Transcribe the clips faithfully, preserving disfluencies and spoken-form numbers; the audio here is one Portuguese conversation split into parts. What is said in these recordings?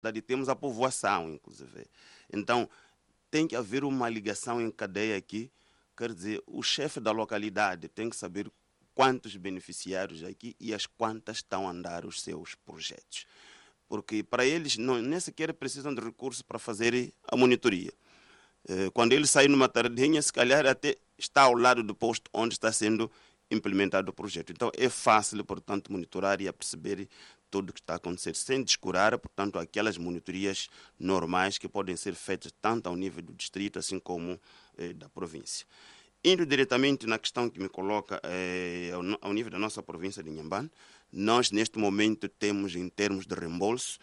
temos a povoação, inclusive. Então, tem que haver uma ligação em cadeia aqui, quer dizer, o chefe da localidade tem que saber quantos beneficiários aqui e as quantas estão a andar os seus projetos. Porque para eles não, nem sequer precisam de recursos para fazer a monitoria. Quando ele sai numa tardinha, se calhar até está ao lado do posto onde está sendo implementado o projeto. Então é fácil, portanto, monitorar e a perceber tudo o que está a acontecer, sem descurar, portanto, aquelas monitorias normais que podem ser feitas tanto ao nível do distrito, assim como eh, da província. Indo diretamente na questão que me coloca eh, ao, ao nível da nossa província de Inhambane, nós neste momento temos, em termos de reembolso,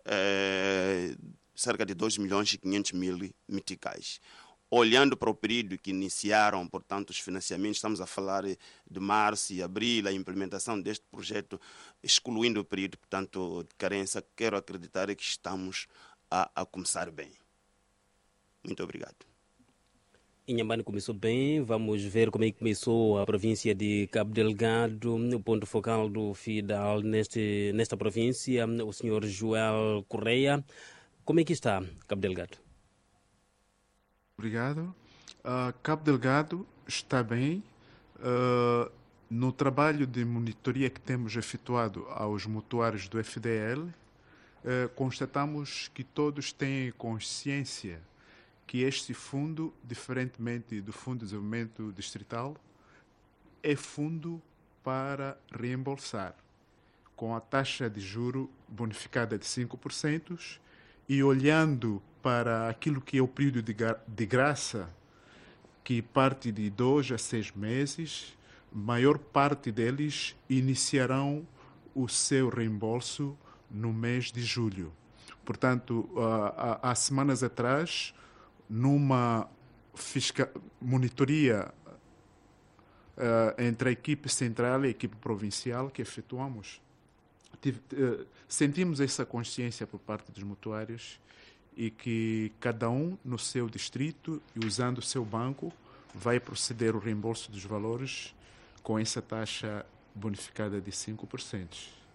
eh, cerca de dois milhões e quinhentos mil meticais. Olhando para o período que iniciaram, portanto, os financiamentos, estamos a falar de março e abril, a implementação deste projeto, excluindo o período, portanto, de carência, quero acreditar que estamos a, a começar bem. Muito obrigado. Inhambane começou bem, vamos ver como é que começou a província de Cabo Delgado, o ponto focal do FIDAL neste, nesta província, o senhor Joel Correia. Como é que está Cabo Delgado? Obrigado. Uh, Cabo Delgado está bem. Uh, no trabalho de monitoria que temos efetuado aos mutuários do F D L, uh, constatamos que todos têm consciência que este fundo, diferentemente do Fundo de Desenvolvimento Distrital, é fundo para reembolsar, com a taxa de juro bonificada de cinco por cento e olhando para aquilo que é o período de, de graça, que parte de dois a seis meses, maior parte deles iniciarão o seu reembolso no mês de julho. Portanto, há, há semanas atrás, numa fisca, monitoria uh, entre a equipe central e a equipe provincial que efetuamos, tive, uh, sentimos essa consciência por parte dos mutuários e que cada um no seu distrito e usando o seu banco vai proceder o reembolso dos valores com essa taxa bonificada de cinco por cento.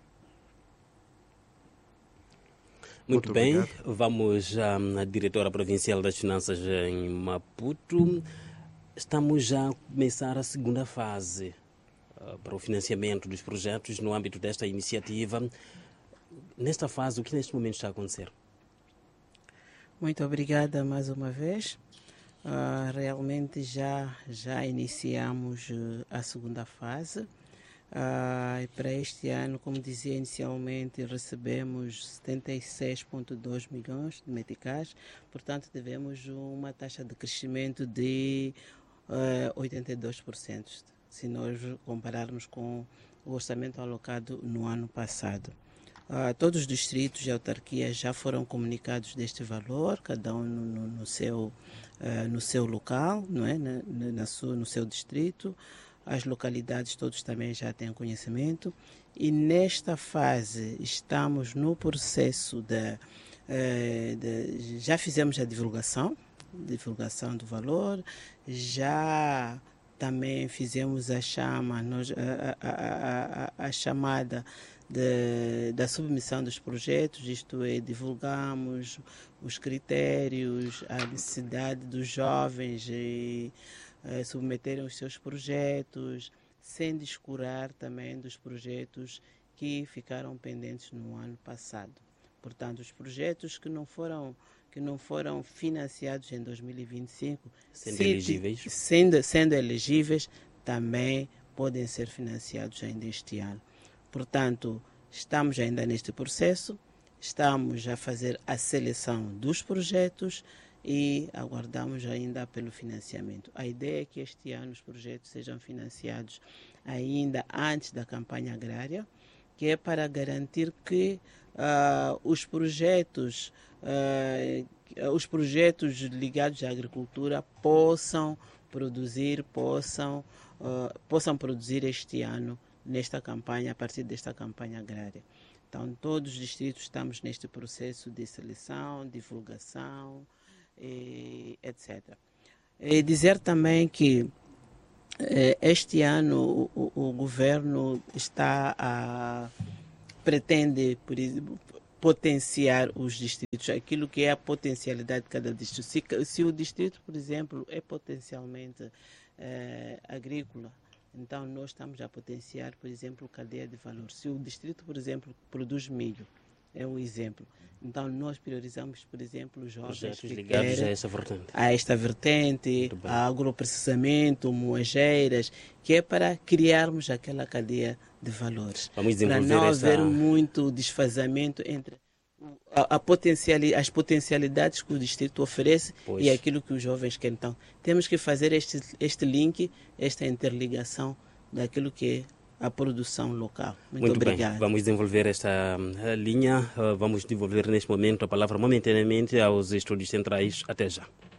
Muito, Muito bem, obrigado. Vamos à, à diretora provincial das finanças em Maputo. Estamos já a começar a segunda fase uh, para o financiamento dos projetos no âmbito desta iniciativa. Nesta fase, o que neste momento está a acontecer? Muito obrigada mais uma vez. Uh, realmente já, já iniciamos uh, a segunda fase. Uh, e para este ano, como dizia inicialmente, recebemos setenta e seis vírgula dois milhões de meticais, portanto tivemos uma taxa de crescimento de uh, oitenta e dois por cento, se nós compararmos com o orçamento alocado no ano passado. Uh, todos os distritos e autarquias já foram comunicados deste valor, cada um no, no, no, seu, uh, no seu local, não é? na, na sua, no seu distrito. As localidades todos também já têm conhecimento. E nesta fase estamos no processo de, uh, de já fizemos a divulgação, divulgação do valor, já também fizemos a chama, nós, a, a, a, a chamada De, da submissão dos projetos, isto é, divulgamos os critérios, a necessidade dos jovens e, eh, submeterem os seus projetos, sem descurar também dos projetos que ficaram pendentes no ano passado. Portanto, os projetos que não foram, que não foram financiados em dois mil e vinte e cinco, sendo se, elegíveis, sendo, sendo elegíveis, também podem ser financiados ainda este ano. Portanto, estamos ainda neste processo, estamos a fazer a seleção dos projetos e aguardamos ainda pelo financiamento. A ideia é que este ano os projetos sejam financiados ainda antes da campanha agrária, que é para garantir que uh, os projetos, uh, os projetos ligados à agricultura possam produzir, possam, uh, possam produzir este ano nesta campanha, a partir desta campanha agrária. Então, todos os distritos estamos neste processo de seleção, divulgação, e etcétera. E dizer também que eh, este ano o, o governo está a pretende, por, potenciar os distritos, aquilo que é a potencialidade de cada distrito. Se, se o distrito, por exemplo, é potencialmente eh, agrícola, então nós estamos a potenciar, por exemplo, cadeia de valor. Se o distrito, por exemplo, produz milho, é um exemplo. Então nós priorizamos, por exemplo, os jovens Projetos que ligados querem a essa vertente. a esta vertente, Muito bem. a agroprocessamento, moageiras, que é para criarmos aquela cadeia de valores. Vamos Para desenvolver não essa... haver muito desfazamento entre a, a potenciali, as potencialidades que o distrito oferece Pois. e aquilo que os jovens querem. Então, temos que fazer este, este link, esta interligação daquilo que é a produção local. Muito, Muito obrigado. bem, vamos desenvolver esta uh, linha, uh, vamos desenvolver neste momento a palavra momentaneamente aos estúdios centrais. Até já.